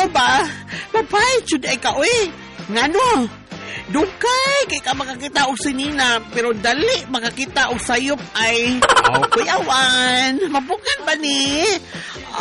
ikaw ba? Papay, chud ay ka, uy. Ngano? Dugkay, kay ka makakita og sinina, pero dali makakita og sayop ay. Kuyawan, mabukan ba ni?